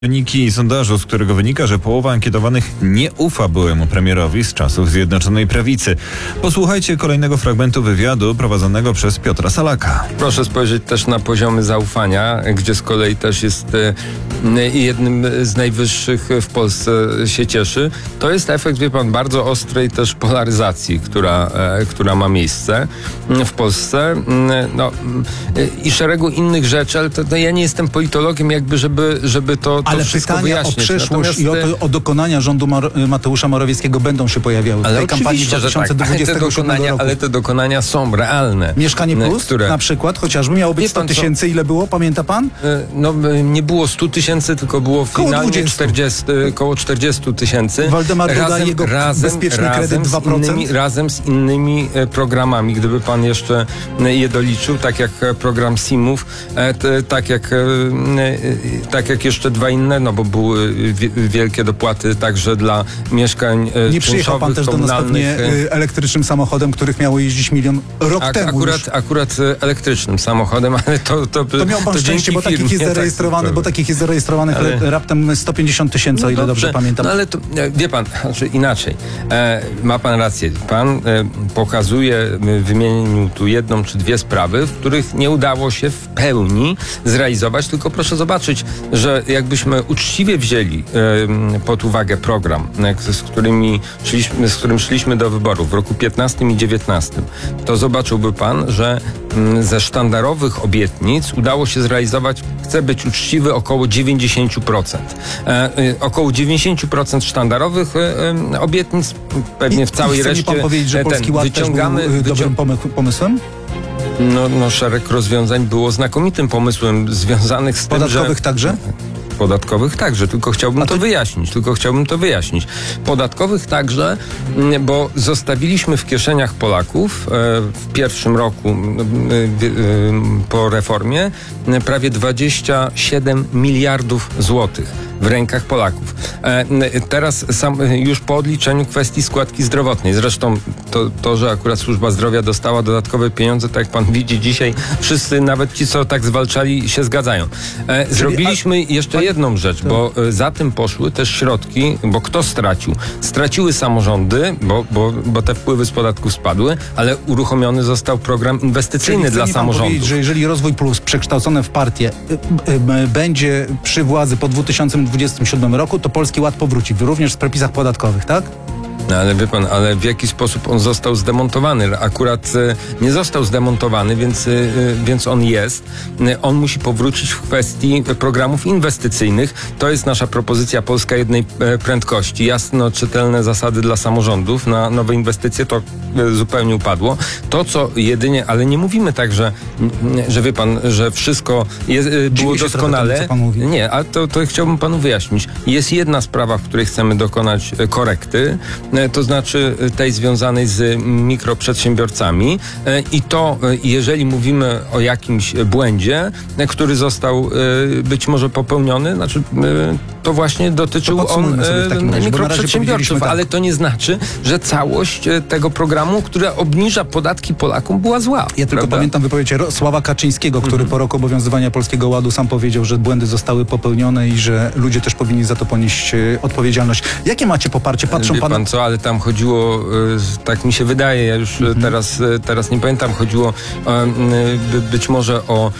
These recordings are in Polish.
Wyniki sondażu, z którego wynika, że połowa ankietowanych nie ufa byłemu premierowi z czasów Zjednoczonej Prawicy. Posłuchajcie kolejnego fragmentu wywiadu prowadzonego przez Piotra Salaka. Proszę spojrzeć też na poziomy zaufania, gdzie z kolei też jest jednym z najwyższych w Polsce się cieszy. To jest efekt, wie pan, bardzo ostrej też polaryzacji, która ma miejsce w Polsce. I szeregu innych rzeczy, ale to ja nie jestem politologiem, jakby, żeby to ale wszystko pytania wyjaśnić. o przyszłość i o dokonania rządu Mateusza Morawieckiego będą się pojawiały w tej kampanii 2027 roku. Ale te dokonania są realne. Mieszkanie Plus na przykład, chociażby miało być 100 tysięcy. Ile było, pamięta pan? Nie było 100 tysięcy, tylko było finalnie koło 40 tysięcy. Waldemar Duda i jego bezpieczny kredyt 2%. Razem z innymi programami, gdyby pan jeszcze je doliczył, tak jak program SIM-ów, tak jak jeszcze dwa inne, no bo były wielkie dopłaty także dla mieszkań Nie przyjechał pan też do nas pewnie elektrycznym samochodem, których miało jeździć 1 000 000 rok temu. Akurat elektrycznym samochodem, ale to miał pan szczęście, bo takich jest zarejestrowanych, raptem 150 tysięcy, o ile dobrze pamiętam. No ale to, wie pan, inaczej. Ma pan rację. Pan pokazuje, wymienił tu jedną czy dwie sprawy, w których nie udało się w pełni zrealizować, tylko proszę zobaczyć, że jakbyśmy uczciwie wzięli pod uwagę program, z którym szliśmy do wyborów w roku 15 i 19, to zobaczyłby pan, że ze sztandarowych obietnic udało się zrealizować, chcę być uczciwy, około 90%. Około 90% sztandarowych obietnic, pewnie w całej reszcie. Chce mi pan powiedzieć, że Polski Ład też był dobrym pomysłem? No, szereg rozwiązań było znakomitym pomysłem związanych z podatkowych także? Podatkowych także, tylko chciałbym to wyjaśnić. Podatkowych także, bo zostawiliśmy w kieszeniach Polaków w pierwszym roku po reformie prawie 27 miliardów złotych w rękach Polaków. Teraz już po odliczeniu kwestii składki zdrowotnej. Zresztą to, że akurat służba zdrowia dostała dodatkowe pieniądze, tak jak pan widzi dzisiaj, wszyscy, nawet ci, co tak zwalczali, się zgadzają. Zrobiliśmy jeszcze jedną rzecz, bo za tym poszły też środki, bo kto stracił? Straciły samorządy, bo te wpływy z podatków spadły, ale uruchomiony został program inwestycyjny dla samorządów. Że jeżeli Rozwój Plus przekształcone w partię będzie przy władzy po 2027 roku, to Polski Ład powróci, również w przepisach podatkowych, tak? No ale wie pan, ale w jaki sposób on został zdemontowany? Akurat nie został zdemontowany, więc on jest. On musi powrócić w kwestii programów inwestycyjnych. To jest nasza propozycja Polska jednej prędkości. Jasno czytelne zasady dla samorządów na nowe inwestycje, to zupełnie upadło. To, co jedynie, ale nie mówimy tak, że wie pan, że wszystko było doskonale. Trochę, co pan mówi. Nie, ale to chciałbym panu wyjaśnić. Jest jedna sprawa, w której chcemy dokonać korekty, to znaczy tej związanej z mikroprzedsiębiorcami i to, jeżeli mówimy o jakimś błędzie, który został być może popełniony, to właśnie dotyczył on mikroprzedsiębiorców, ale to nie znaczy, że całość tego programu, która obniża podatki Polakom, była zła. Ja tylko pamiętam wypowiedź Sława Kaczyńskiego, który po roku obowiązywania Polskiego Ładu sam powiedział, że błędy zostały popełnione i że ludzie też powinni za to ponieść odpowiedzialność. Jakie macie poparcie? Patrzą pan... pan co, ale tam chodziło, tak mi się wydaje, ja już teraz nie pamiętam, chodziło być może o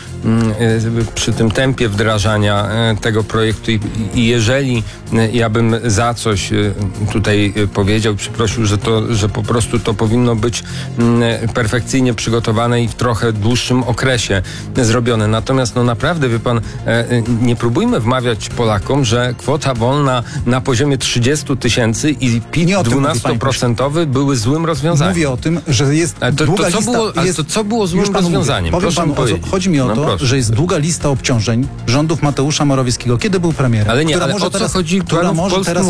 przy tym tempie wdrażania tego projektu i jeżeli ja bym za coś tutaj powiedział, przeprosił, że po prostu to powinno być perfekcyjnie przygotowane i w trochę dłuższym okresie zrobione. Natomiast naprawdę, wie pan, nie próbujmy wmawiać Polakom, że kwota wolna na poziomie 30 tysięcy i PIT 12% były złym rozwiązaniem. Mówię o tym, że jest długa lista... co było złym rozwiązaniem? Powiem panu, chodzi mi o to, że jest długa lista obciążeń rządów Mateusza Morawieckiego, kiedy był premierem. Ale nie, ale o co chodzi która może teraz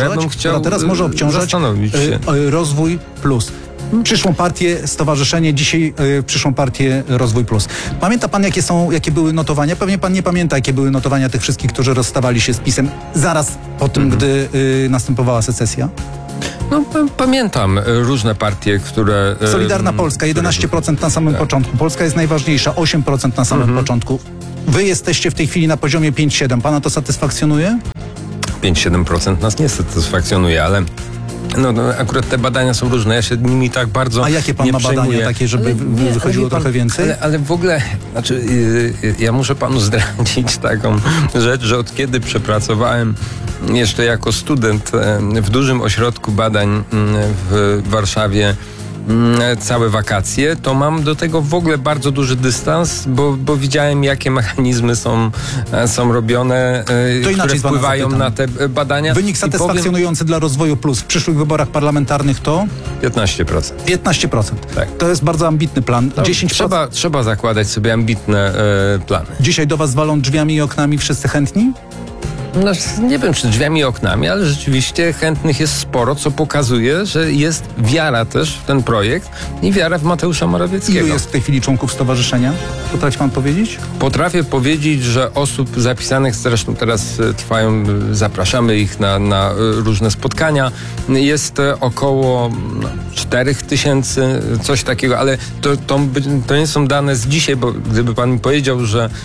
obciążać Rozwój Plus. Przyszłą partię, stowarzyszenie, dzisiaj przyszłą partię Rozwój Plus. Pamięta pan, jakie były notowania? Pewnie pan nie pamięta, jakie były notowania tych wszystkich, którzy rozstawali się z PiS-em zaraz po tym, gdy następowała secesja? No, pamiętam różne partie, które... Solidarna Polska, 11% na samym początku. Polska jest najważniejsza, 8% na samym początku. Wy jesteście w tej chwili na poziomie 5,7. Pana to satysfakcjonuje? 5-7% nas nie satysfakcjonuje, ale akurat te badania są różne. Ja się nimi tak bardzo. A jakie pan ma badania takie, żeby wychodziło trochę więcej? Ale w ogóle, ja muszę panu zdradzić taką rzecz, że od kiedy przepracowałem jeszcze jako student w dużym ośrodku badań w Warszawie całe wakacje, to mam do tego w ogóle bardzo duży dystans, bo widziałem, jakie mechanizmy są robione, które wpływają na te badania. Wynik satysfakcjonujący dla Rozwoju Plus w przyszłych wyborach parlamentarnych to? 15%. 15%. Tak. To jest bardzo ambitny plan. 10%. Trzeba zakładać sobie ambitne plany. Dzisiaj do was walą drzwiami i oknami wszyscy chętni? Nie wiem, czy drzwiami i oknami, ale rzeczywiście chętnych jest sporo, co pokazuje, że jest wiara też w ten projekt i wiara w Mateusza Morawieckiego. Ilu jest w tej chwili członków stowarzyszenia? Potrafi pan powiedzieć? Potrafię powiedzieć, że osób zapisanych, zresztą teraz trwają, zapraszamy ich na różne spotkania, jest około 4000, coś takiego, ale to nie są dane z dzisiaj, bo gdyby pan mi powiedział,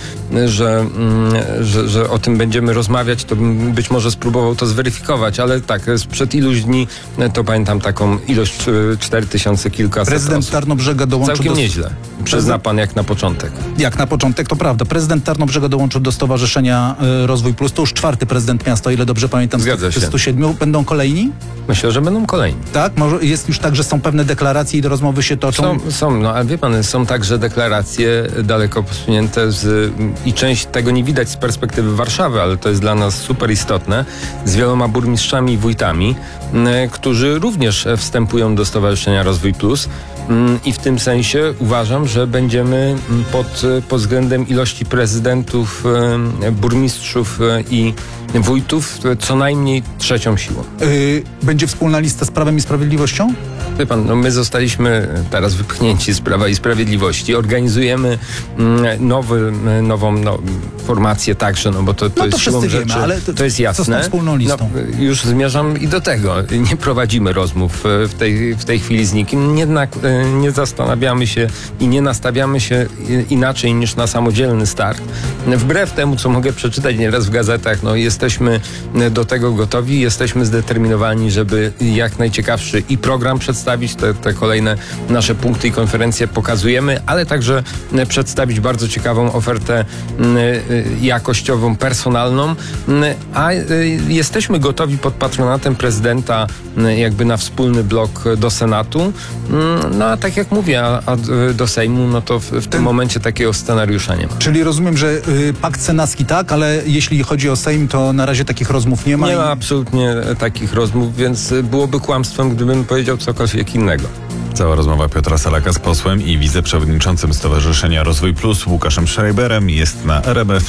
że o tym będziemy rozmawiać, to bym być może spróbował to zweryfikować, ale tak, sprzed iluś dni to pamiętam taką ilość 4000 kilkaset Prezydent osób. Tarnobrzega dołączył Całkiem nieźle. Przyzna pan jak na początek. Jak na początek, to prawda. Prezydent Tarnobrzega dołączył do Stowarzyszenia Rozwój Plus. To już 4. prezydent miasta, o ile dobrze pamiętam. Zgadza się. 107. Będą kolejni? Myślę, że będą kolejni. Tak? Może jest już tak, że są pewne deklaracje i do rozmowy się toczą? Są, ale wie pan, są także deklaracje daleko posunięte i część tego nie widać z perspektywy Warszawy, ale to jest dla nas super istotne, z wieloma burmistrzami i wójtami, którzy również wstępują do Stowarzyszenia Rozwój Plus. I w tym sensie uważam, że będziemy pod względem ilości prezydentów, burmistrzów i wójtów co najmniej trzecią siłą. Będzie wspólna lista z Prawem i Sprawiedliwością? Wie pan, my zostaliśmy teraz wypchnięci z Prawa i Sprawiedliwości. Organizujemy nową formację także, bo to jest siłą rzeczy, wiemy, ale to jest jasne. Co z tą wspólną listą? Już zmierzam i do tego. Nie prowadzimy rozmów w tej chwili z nikim. Nie zastanawiamy się i nie nastawiamy się inaczej niż na samodzielny start. Wbrew temu, co mogę przeczytać nieraz w gazetach, jesteśmy do tego gotowi, jesteśmy zdeterminowani, żeby jak najciekawszy i program przedstawić, te kolejne nasze punkty i konferencje pokazujemy, ale także przedstawić bardzo ciekawą ofertę jakościową, personalną, a jesteśmy gotowi pod patronatem prezydenta jakby na wspólny blok do Senatu. A tak jak mówię, a do Sejmu, to w tym momencie takiego scenariusza nie ma. Czyli rozumiem, że pakt senacki tak, ale jeśli chodzi o Sejm, to na razie takich rozmów nie ma? Nie ma absolutnie takich rozmów, więc byłoby kłamstwem, gdybym powiedział cokolwiek innego. Cała rozmowa Piotra Salaka z posłem i wiceprzewodniczącym Stowarzyszenia Rozwój Plus Łukaszem Schreiberem jest na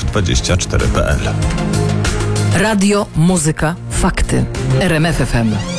rmf24.pl. Radio, muzyka, fakty. RMF FM.